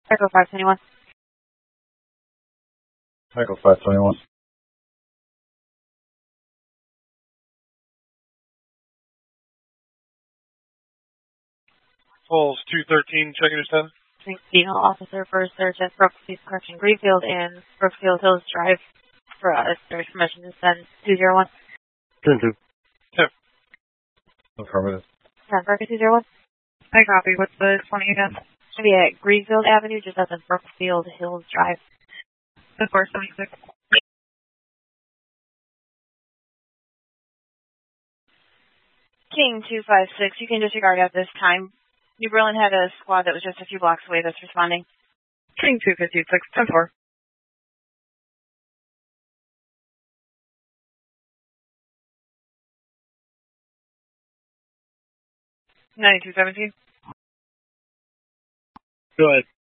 Echo 521. Echo 521. Falls 213, checking your status. Female officer for search at Brookfield Correction Greenfield and Brookfield Hills Drive for there's permission to send 201. 10-2. Yeah. Affirmative. 10 Parker 201. I copy. What's the 20 again? Should be at Greenfield Avenue, just up in Brookfield Hills Drive. The 476. King 256, you can disregard at this time. New Berlin had a squad that was just a few blocks away that's responding. King 256, 10-4. Go ahead.